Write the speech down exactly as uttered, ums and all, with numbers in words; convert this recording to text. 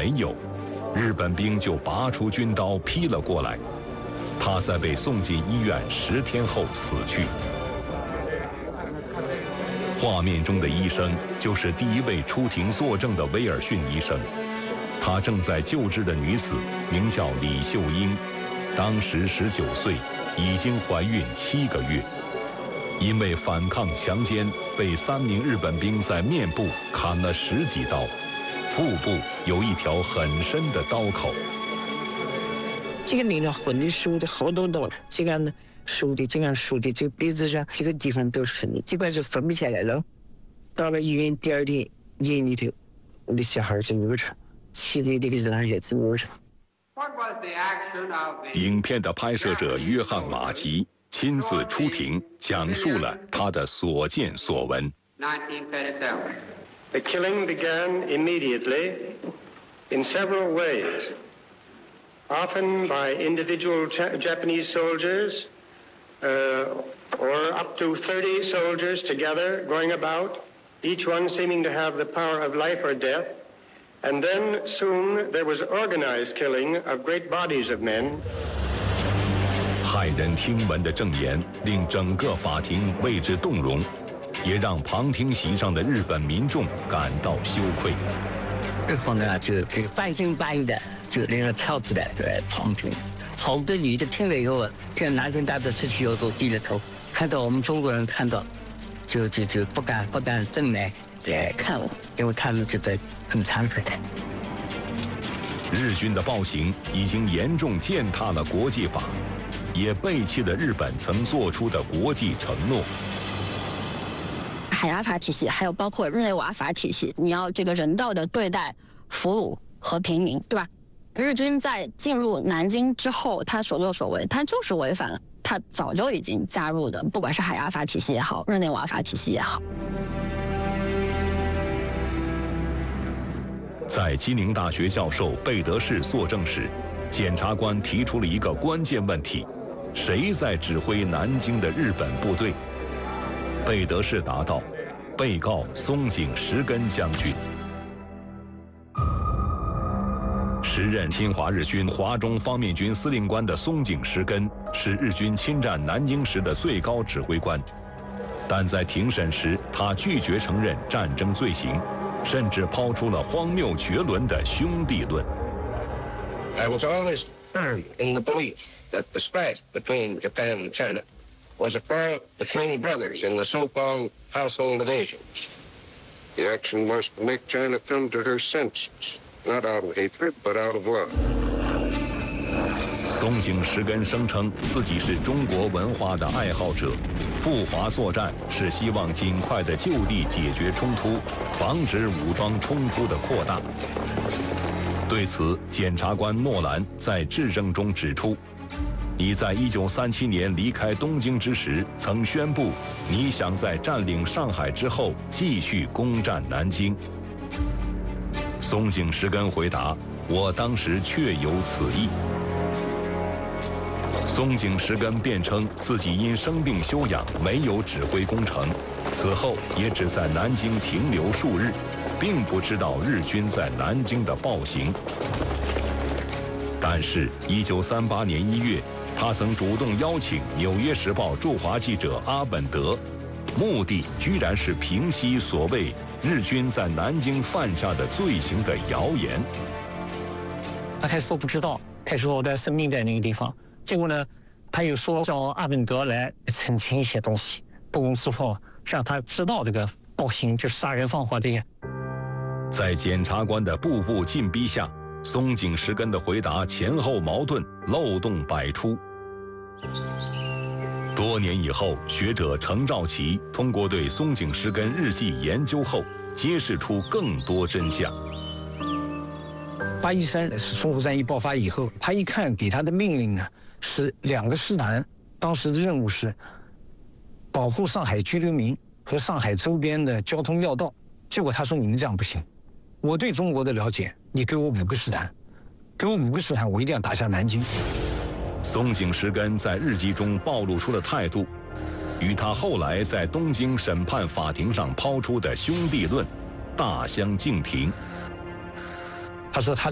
没有，日本兵就拔出军刀劈了过来。他在被送进医院十天后死去。画面中的医生就是第一位出庭作证的威尔逊医生，他正在救治的女子名叫李秀英，当时十九岁，已经怀孕七个月。因为反抗强奸，被三名日本兵在面部砍了十几刀，腹部有一条很深的刀口。 这个领了混的输的好多刀，这个呢输的这样输的这个鼻子上这个地方都是的，这块就分不下来了。到了医院第二天夜里头，我的小孩就流产，七个月的男孩子流产。 影片的拍摄者约翰·马吉亲自出庭，讲述了他的所见所闻。 The killing began immediately in several ways, often by individual Japanese soldiers, uh, or up to thirty soldiers together going about, each one seeming to have the power of life or death. And then soon there was organized killing of great bodies of men. 骇人听闻的证言令整个法庭为之动容，也让旁听席上的日本民众感到羞愧。 日本呢，就这个半信半疑的，就那个跳起来在旁听。好多女的听了以后，这男生大的出去以后都低着头，看到我们中国人看到，就就就不敢不敢正来来看我，因为他们觉得很惭愧的。 日军的暴行已经严重践踏了国际法，也背弃了日本曾做出的国际承诺。 海牙法体系，还有包括日内瓦法体系，你要这个人道的对待俘虏和平民，对吧？日军在进入南京之后，他所作所为，他就是违反了他早就已经加入的，不管是海牙法体系也好，日内瓦法体系也好。 在基宁大学教授贝德士作证时，检察官提出了一个关键问题：谁在指挥南京的日本部队？贝德士答道：被告松井石根将军。时任侵华日军华中方面军司令官的松井石根是日军侵占南京时的最高指挥官，但在庭审时，他拒绝承认战争罪行，甚至抛出了荒谬绝伦的兄弟论。 I was always firm in the belief that the strife between Japan and China was a quarrel between brothers in the so-called household of Asia. The action was to make China come to her senses, not out of hatred, but out of love. 松井石根声称自己是中国文化的爱好者，赴华作战是希望尽快的就地解决冲突，防止武装冲突的扩大。对此，检察官诺兰在质证中指出，你在一九三七年离开东京之时，曾宣布你想在占领上海之后继续攻占南京。松井石根回答：“我当时确有此意。”松井石根辩称自己因生病休养，没有指挥攻城，此后也只在南京停留数日，并不知道日军在南京的暴行。但是，一九三八年一月，他曾主动邀请《纽约时报》驻华记者阿本德，目的居然是平息所谓日军在南京犯下的罪行的谣言。 他开始说不知道，开始说我的生命在那个地方。结果呢，他又说叫阿本德来澄清一些东西，不攻自破，让他知道这个暴行就是杀人放火这些。 在检察官的步步进逼下，松井石根的回答前后矛盾，漏洞百出。多年以后，学者程兆奇通过对松井石根日记研究后，揭示出更多真相。 八一三是淞沪战役爆发以后，他一看给他的命令呢是两个师团，当时的任务是保护上海居留民和上海周边的交通要道。结果他说你们这样不行，我对中国的了解，你给我五个师团，给我五个师团，我一定要打下南京。 松井石根在日记中暴露出的态度，与他后来在东京审判法庭上抛出的兄弟论大相径庭。 他说他